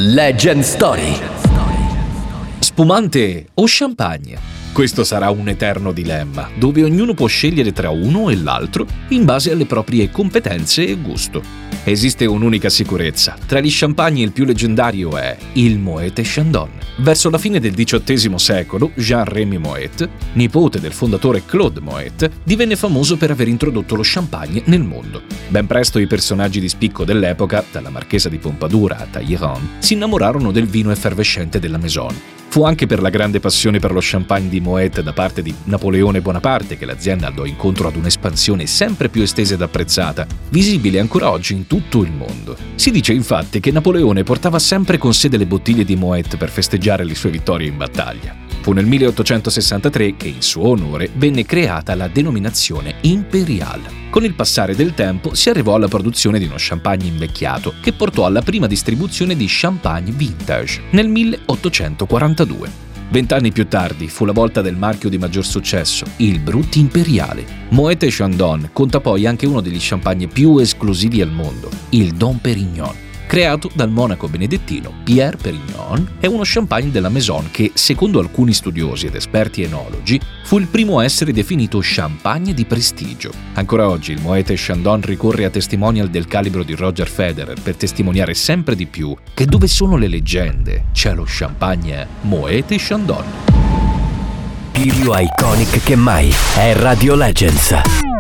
Legend Story. Spumante o champagne? Questo sarà un eterno dilemma, dove ognuno può scegliere tra uno e l'altro in base alle proprie competenze e gusto. Esiste un'unica sicurezza: tra gli champagne il più leggendario è il Moet Chandon. Verso la fine del XVIII secolo, Jean-Rémy Moet, nipote del fondatore Claude Moet, divenne famoso per aver introdotto lo champagne nel mondo. Ben presto i personaggi di spicco dell'epoca, dalla marchesa di Pompadour a Talleyrand, si innamorarono del vino effervescente della Maison. Fu anche per la grande passione per lo champagne di Moet da parte di Napoleone Bonaparte che l'azienda andò incontro ad un'espansione sempre più estesa ed apprezzata, visibile ancora oggi in tutto il mondo. Si dice infatti che Napoleone portava sempre con sé delle bottiglie di Moet per festeggiare le sue vittorie in battaglia. Fu nel 1863 che in suo onore venne creata la denominazione Imperial. Con il passare del tempo si arrivò alla produzione di uno champagne invecchiato che portò alla prima distribuzione di champagne vintage nel 1842. 20 anni più tardi fu la volta del marchio di maggior successo, il Brut Imperiale. Moet Chandon conta poi anche uno degli champagne più esclusivi al mondo, il Dom Pérignon. Creato dal monaco benedettino Pierre Pérignon, è uno champagne della Maison che, secondo alcuni studiosi ed esperti enologi, fu il primo a essere definito champagne di prestigio. Ancora oggi il Moet Chandon ricorre a testimonial del calibro di Roger Federer per testimoniare sempre di più che dove sono le leggende c'è lo champagne Moet Chandon. Più iconic che mai è Radio Legends.